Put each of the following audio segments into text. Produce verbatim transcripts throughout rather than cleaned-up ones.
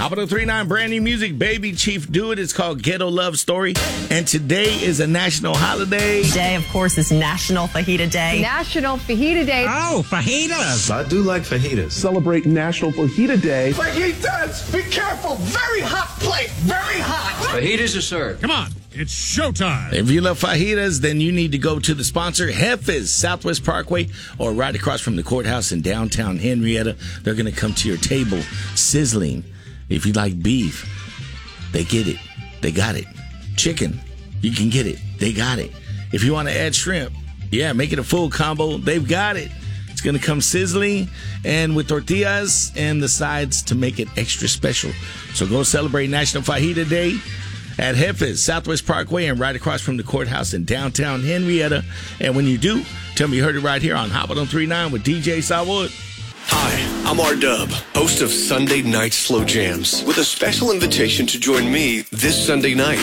Hot one oh three point nine, brand new music, Baby Chief Do It. It's called Ghetto Love Story. And today is a national holiday. Today, of course, is National Fajita Day. National Fajita Day. Oh, fajitas. I do like fajitas. Celebrate National Fajita Day. Fajitas! Be careful! Very hot plate! Very hot! Fajitas are served. Come on, it's showtime. If you love fajitas, then you need to go to the sponsor, Jefes, Southwest Parkway, or right across from the courthouse in downtown Henrietta. They're going to come to your table, sizzling. If you like beef, they get it. They got it. Chicken, you can get it. They got it. If you want to add shrimp, yeah, make it a full combo. They've got it. It's going to come sizzling and with tortillas and the sides to make it extra special. So go celebrate National Fajita Day at Jefes, Southwest Parkway, and right across from the courthouse in downtown Henrietta. And when you do, tell me you heard it right here on Hot one oh three point nine with D J Salwood. Hi, I'm R-Dub, host of Sunday Night Slow Jams, with a special invitation to join me this Sunday night.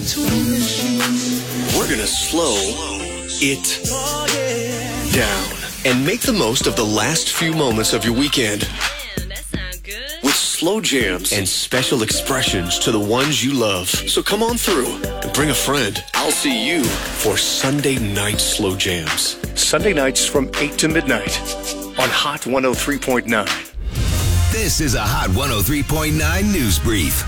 We're gonna slow it down and make the most of the last few moments of your weekend. Man, that sounds good. With slow jams and special expressions to the ones you love. So come on through and bring a friend. I'll see you for Sunday Night Slow Jams. Sunday nights from eight to midnight on Hot one oh three point nine. This is a Hot one oh three point nine News Brief.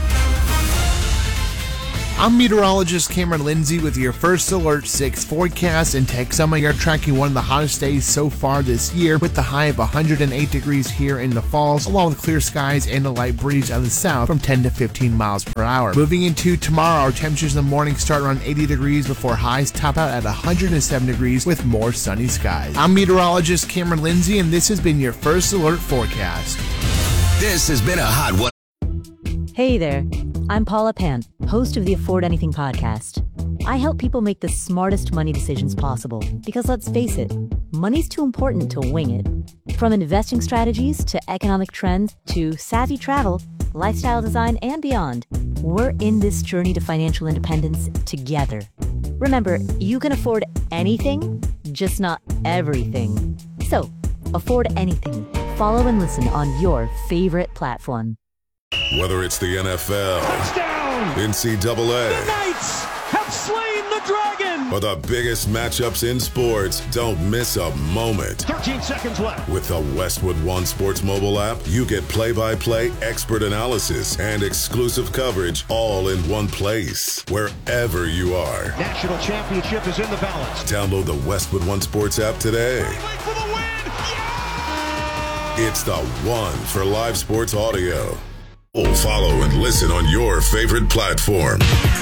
I'm meteorologist Cameron Lindsay with your First Alert six forecast. In Texoma, you're tracking one of the hottest days so far this year, with the high of one hundred eight degrees here in the Falls, along with clear skies and a light breeze on the south from ten to fifteen miles per hour. Moving into tomorrow, our temperatures in the morning start around eighty degrees before highs top out at one hundred seven degrees with more sunny skies. I'm meteorologist Cameron Lindsay, and this has been your First Alert forecast. This has been a Hot one. Hey there, I'm Paula Pan, host of the Afford Anything podcast. I help people make the smartest money decisions possible because, let's face it, money's too important to wing it. From investing strategies to economic trends to savvy travel, lifestyle design, and beyond, we're in this journey to financial independence together. Remember, you can afford anything, just not everything. So, afford anything. Follow and listen on your favorite platform. Whether it's the N F L, Touchdown! N C double A, The Knights have slain the dragon! or the biggest matchups in sports, don't miss a moment. thirteen seconds left. With the Westwood One Sports mobile app, you get play-by-play expert analysis and exclusive coverage all in one place, wherever you are. National championship is in the balance. Download the Westwood One Sports app today. For the win! Yeah! It's the one for live sports audio. Follow and listen on your favorite platform.